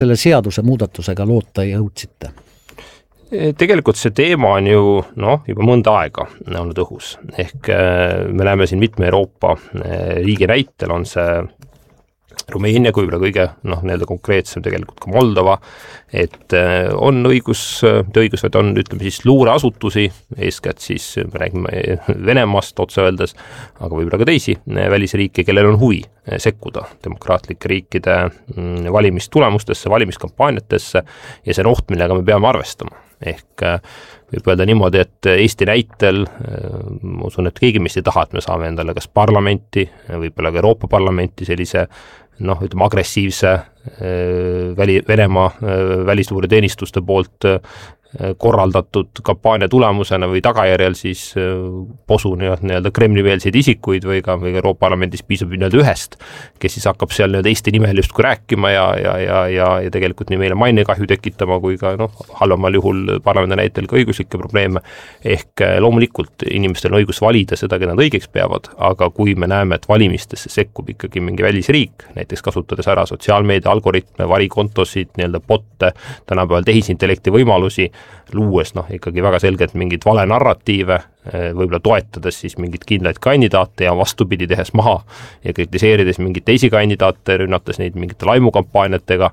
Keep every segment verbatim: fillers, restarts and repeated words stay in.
selle seaduse muudatusega loota jõudsite? Tegelikult see teema on ju noh, juba mõnda aega olnud õhus. Ehk me näeme siin mitme Euroopa riigi näitel on see Rumeenia kui kõige noh, nii-öelda konkreetsem tegelikult ka Moldova, et on õigus, õigus, et on ütleme siis luureasutusi, eeskätt siis me räägime Venemaast otse öeldes, aga võib-olla ka teisi välisriike, kellel on huvi sekkuda demokraatlike riikide valimistulemustesse, valimiskampaaniatesse ja see on oht, millega me peame arvestama. Ehk võib öelda niimoodi, et Eesti näitel, ma usun, et keegi meist ei taha, et me saame endale kas parlamenti, võib-olla ka Euroopa parlamenti sellise noh, ütleme agressiivse väli, Venemaa välisluureteenistuste poolt korraldatud kampaania tulemusena või tagajärjel siis posu nii-öelda Kremli-meelseid isikuid või ka või Euroopa Parlamendis piisab nii-öelda ühest, kes siis hakkab seal nii-öelda Eesti nimel justkui rääkima ja, ja, ja, ja, ja tegelikult nii meile mainekahju tekitama kui ka noh, halvemal juhul parlamendi näitel ka õiguslikke probleeme. Ehk loomulikult inimestel on õigus valida seda, keda nad õigeks peavad, aga kui me näeme, et valimistesse sekkub ikkagi mingi välisriik, näiteks kasutades ära sotsiaalmeedia algoritme, varikontosid, nii-öelda botte, tänapäeval tehisintellekti võimalusi, luues noh, ikkagi väga selgelt mingid vale narratiive, võib-olla toetades siis mingid kindlaid kandidaate ja vastupidi tehes maha ja kritiseerides mingeid teisi kandidaate, rünnates neid mingite laimukampaaniatega,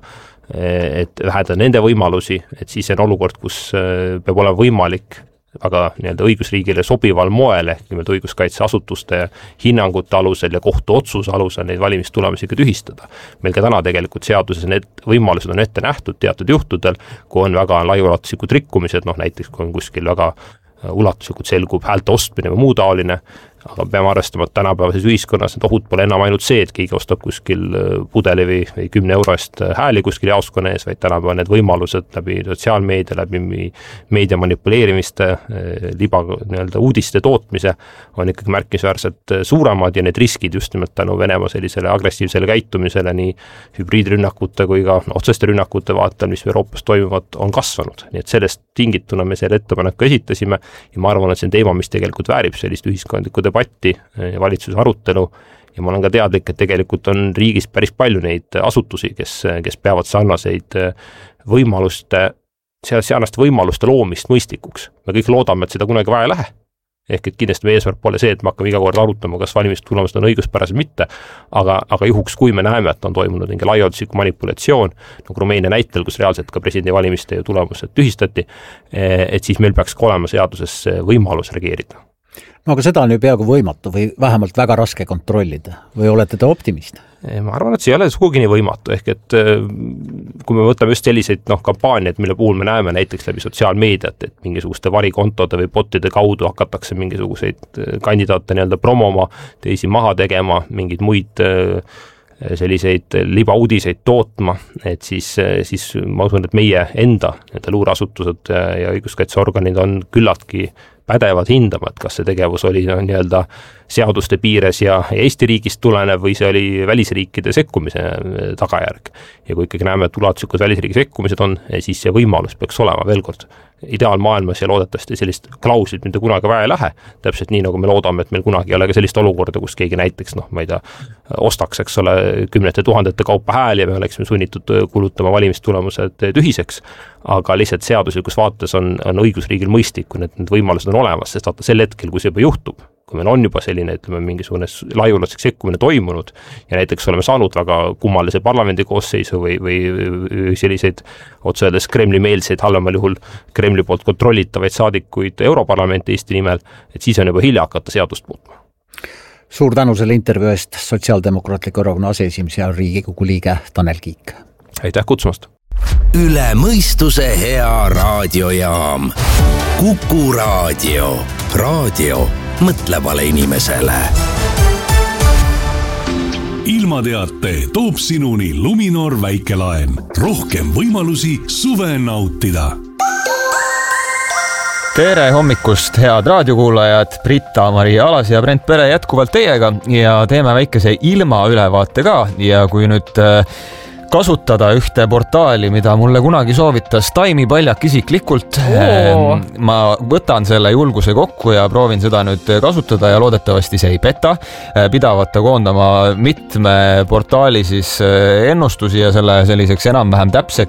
et vähendada nende võimalusi, et siis on olukord, kus peab olema võimalik aga nii-öelda õigusriigile sobival moel ehk nimelt õiguskaitseasutuste hinnangute alusel ja kohtu otsuse alusel neid valimistulemusi ka tühistada. Meil ka täna tegelikult seaduses need võimalused on ette nähtud teatud juhtudel, kui on väga laiaulatuslikud rikkumised, noh näiteks kui on kuskil väga ulatuslikult selgub häälte ostmine või muu taoline, aga peame arvestama, et tänapäevases ühiskonnas need ohud pole enam ainult see, et keegi ostab kuskil pudeli või, või kümne eurost hääli kuskil jaoskonna ees, vaid tänapäeva need võimalused läbi sotsiaalmeedia, läbi meedia manipuleerimiste, liba nii-öelda uudiste tootmise on ikkagi märkimisväärselt suuremad ja need riskid just nimelt tänu Venemaa sellisele agressiivsele käitumisele nii hübriidrünnakute kui ka otseste rünnakute vaatel, mis Euroopas toimuvad, on kasvanud. Nii et sellest tingituna me selle ettepaneku esitasime ja ma arvan, et see on teema, mis tegelikult väärib sellist ühiskondlikku debatti ja valitsuse arutelu ja ma olen ka teadlik, et tegelikult on riigis päris palju neid asutusi, kes, kes peavad sarnaseid võimaluste, sarnaste võimaluste loomist mõistlikuks. Me kõik loodame, et seda kunagi vaja ei lähe. Ehk et kindlasti meie eesmärk pole see, et me hakkame iga kord arutama, kas valimistulemused on õiguspärased mitte, aga, aga juhuks, kui me näeme, et on toimunud mingi laialduslik manipulatsioon, nagu Rumeenia näitel, kus reaalselt ka presidendi valimiste tulemused tühistati, et siis meil peaks ka olema seaduses võimalus reageerida. No aga seda on ju peaaegu võimatu või vähemalt väga raske kontrollida või olete te optimist? Ma arvan, et see ei ole sugugi nii võimatu, ehk et kui me võtame just selliseid noh, kampaaniaid, mille puhul me näeme näiteks läbi sotsiaalmeediat, et mingisuguste varikontode või botide kaudu hakatakse mingisuguseid kandidaate nii-öelda promoma, teisi maha tegema, mingeid muid selliseid libauudiseid tootma, et siis, siis ma usun, et meie enda luureasutused ja õiguskaitseorganid on küllaltki pädevad hindama, et kas see tegevus oli no, nii-öelda seaduste piires ja Eesti riigist tulenev või see oli välisriikide sekkumise tagajärg. Ja kui ikkagi näeme, et ulatuslikud välisriigi sekkumised on, siis see võimalus peaks olema veel kord ideaalmaailmas ja loodetavasti sellist klauslit mitte kunagi vaja ei lähe, täpselt nii, nagu me loodame, et meil kunagi ei ole ka sellist olukorda, kus keegi näiteks, noh, ma ei tea, ostaks, eks ole, kümnete tuhandete kaupa hääli ja me oleksime sunnitud kulutama valimistulemused tühiseks, aga lihtsalt seaduslikus vaates on, on õigusriigil mõistlik, kui need, need võimalused on olemas, sest vaata sel hetkel, kui see juba juhtub, kui meil on juba selline, ütleme, mingisugune laiulatuslik sekkumine toimunud ja näiteks oleme saanud väga kummalise parlamendi koosseisu või, või selliseid otse öeldes Kremli-meelseid, halvemal juhul Kremli poolt kontrollitavaid saadikuid Europarlamenti Eesti nimel, et siis on juba hilja hakata seadust muutma. Suur tänu selle intervjuu eest, Sotsiaaldemokraatliku Erakonna aseesimees ja Riigikogu liige Tanel Kiik. Aitäh kutsumast! Üle mõistuse hea raadiojaam. Kuku raadio. Raadio mõtlevale inimesele. Ilmateate toob sinuni Luminor väikelaen. Rohkem võimalusi suve nautida. Tere hommikust, head raadiokuulajad, Britta, Maria Alas ja Brent Pere jätkuvalt teiega ja teeme väikese ilma ülevaate ka ja kui nüüd kasutada ühte portaali, mida mulle kunagi soovitas Taimi Paljak isiklikult. Oo. Ma võtan selle julguse kokku ja proovin seda nüüd kasutada ja loodetavasti see ei peta. Pidavat koondama mitme portaali siis ennustusi ja selle selliseks enam-vähem täpseks